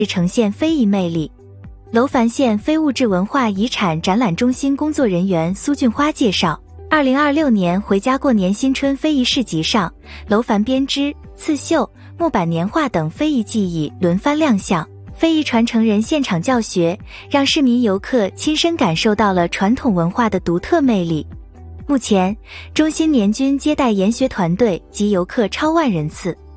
呈现非遗魅力。楼烦县非物质文化遗产展览中心工作人员苏俊花介绍，2026年回家过年新春非遗市集上，楼烦编织、刺绣、木板年画等非遗技艺轮番亮相，非遗传承人现场教学，让市民游客亲身感受到了传统文化的独特魅力。目前，中心年均接待研学团队及游客超万人次。